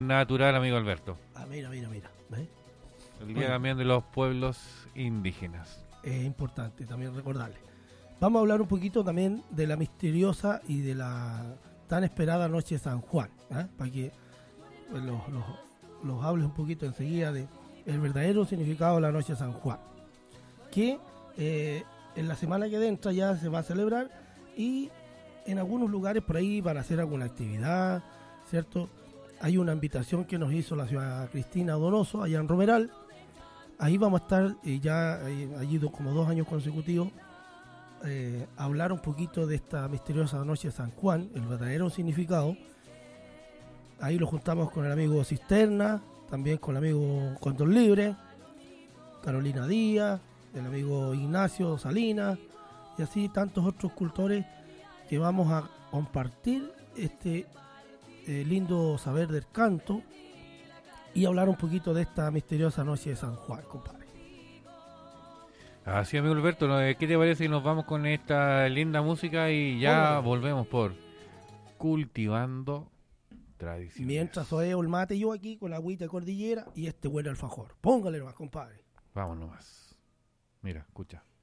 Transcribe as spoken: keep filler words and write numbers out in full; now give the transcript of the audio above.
natural, amigo Alberto. Ah, mira, mira, mira. ¿Ves? El día Bueno. también de los pueblos indígenas. Es importante también recordarle. Vamos a hablar un poquito también de la misteriosa y de la tan esperada Noche de San Juan, ¿eh? Para que pues, los, los, los hables un poquito enseguida de el verdadero significado de la Noche de San Juan, que eh, en la semana que entra ya se va a celebrar y en algunos lugares por ahí van a hacer alguna actividad, ¿cierto? Hay una invitación que nos hizo la ciudad Cristina Donoso allá en Romeral. Ahí vamos a estar eh, ya eh, allí do, como dos años consecutivos eh, a hablar un poquito de esta misteriosa Noche de San Juan, el verdadero significado. Ahí lo juntamos con el amigo Cisterna, también con el amigo Condor Libre, Carolina Díaz, el amigo Ignacio Salinas y así tantos otros cultores que vamos a compartir este eh, lindo saber del canto y hablar un poquito de esta misteriosa Noche de San Juan, compadre. Así, amigo Alberto, ¿qué te parece si nos vamos con esta linda música y ya Bueno, volvemos por Cultivando Tradiciones? mientras soy el mate yo aquí con la agüita de cordillera y este buen alfajor. Póngale nomás, compadre. Vamos nomás. Mira, escucha.